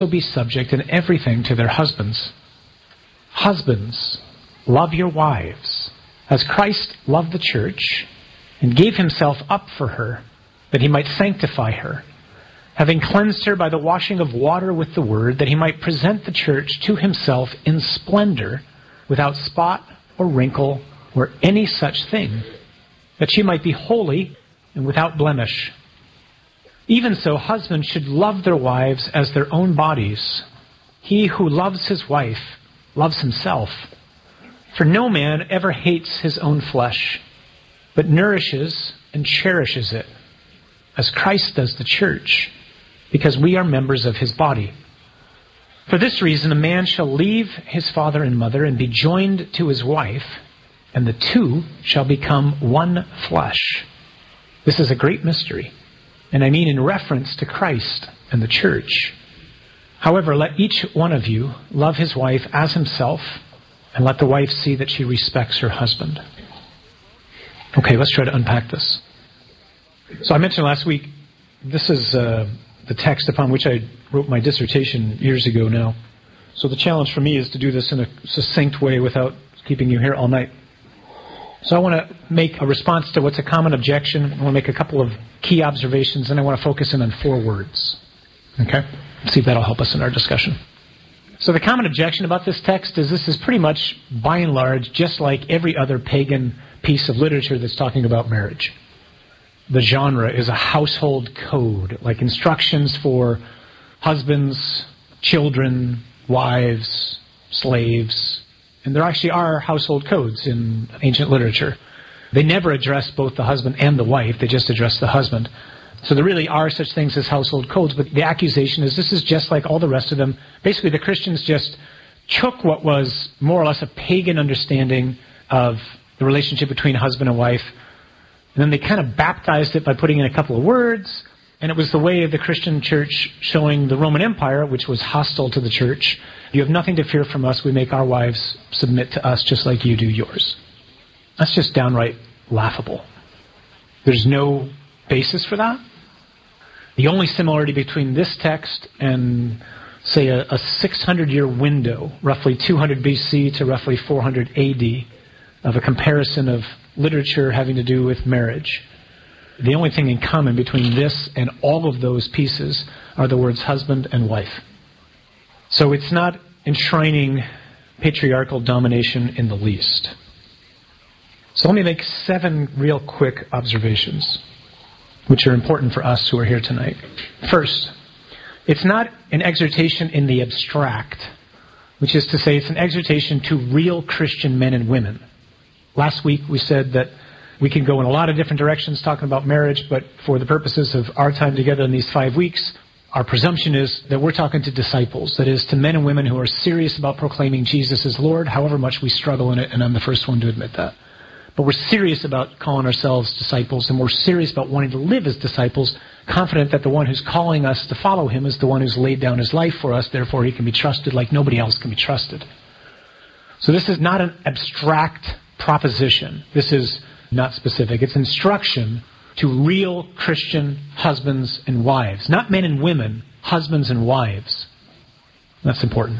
be subject in everything to their husbands. Husbands, love your wives, as Christ loved the church and gave himself up for her, that he might sanctify her, having cleansed her by the washing of water with the word, that he might present the church to himself in splendor, without spot or wrinkle or any such thing, that she might be holy and without blemish. Even so, husbands should love their wives as their own bodies. He who loves his wife loves himself. For no man ever hates his own flesh, but nourishes and cherishes it, as Christ does the church, because we are members of his body. For this reason, a man shall leave his father and mother and be joined to his wife, and the two shall become one flesh. This is a great mystery, and I mean in reference to Christ and the church. However, let each one of you love his wife as himself, and let the wife see that she respects her husband. Okay, let's try to unpack this. So I mentioned last week, this is the text upon which I wrote my dissertation years ago now. So the challenge for me is to do this in a succinct way without keeping you here all night. So I want to make a response to what's a common objection. I want to make a couple of key observations, and I want to focus in on 4 words. Okay? Let's see if that'll help us in our discussion. So the common objection about this text is this is pretty much, by and large, just like every other pagan piece of literature that's talking about marriage. The genre is a household code, like instructions for husbands, children, wives, slaves. And there actually are household codes in ancient literature. They never address both the husband and the wife, they just address the husband. So there really are such things as household codes, but the accusation is this is just like all the rest of them. Basically, the Christians just took what was more or less a pagan understanding of the relationship between husband and wife, and then they kind of baptized it by putting in a couple of words, and it was the way of the Christian church showing the Roman Empire, which was hostile to the church. You have nothing to fear from us. We make our wives submit to us just like you do yours. That's just downright laughable. There's no basis for that. The only similarity between this text and, say, a 600-year window, roughly 200 BC to roughly 400 AD, of a comparison of literature having to do with marriage. The only thing in common between this and all of those pieces are the words husband and wife. So it's not enshrining patriarchal domination in the least. So let me make 7 real quick observations, which are important for us who are here tonight. First, it's not an exhortation in the abstract, which is to say it's an exhortation to real Christian men and women. Last week we said that we can go in a lot of different directions talking about marriage, but for the purposes of our time together in these 5 weeks, our presumption is that we're talking to disciples, that is, to men and women who are serious about proclaiming Jesus as Lord, however much we struggle in it, and I'm the first one to admit that. But we're serious about calling ourselves disciples, and we're serious about wanting to live as disciples, confident that the one who's calling us to follow him is the one who's laid down his life for us, therefore he can be trusted like nobody else can be trusted. So this is not an abstract proposition. This is not specific. It's instruction to real Christian husbands and wives. Not men and women, husbands and wives. That's important.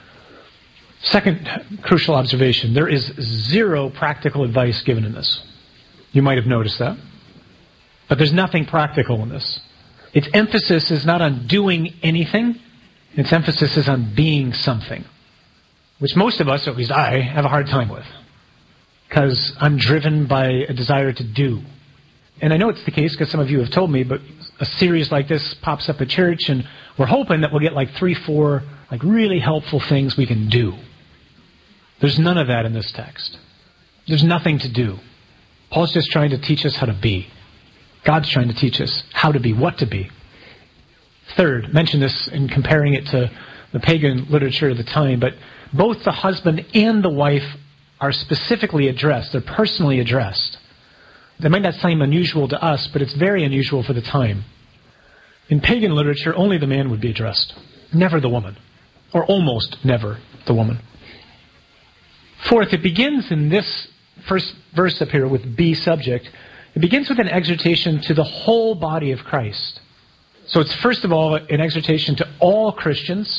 Second crucial observation, there is 0 practical advice given in this. You might have noticed that. But there's nothing practical in this. Its emphasis is not on doing anything. Its emphasis is on being something, which most of us, or at least I, have a hard time with, because I'm driven by a desire to do. And I know it's the case because some of you have told me, but a series like this pops up at church, and we're hoping that we'll get like 3, 4 like really helpful things we can do. There's none of that in this text. There's nothing to do. Paul's just trying to teach us how to be. God's trying to teach us how to be, what to be. Third, mention this in comparing it to the pagan literature of the time, but both the husband and the wife are specifically addressed. They're personally addressed. That might not seem unusual to us, but it's very unusual for the time. In pagan literature, only the man would be addressed, never the woman, or almost never the woman. Fourth, it begins in this first verse up here with be subject. It begins with an exhortation to the whole body of Christ. So it's first of all an exhortation to all Christians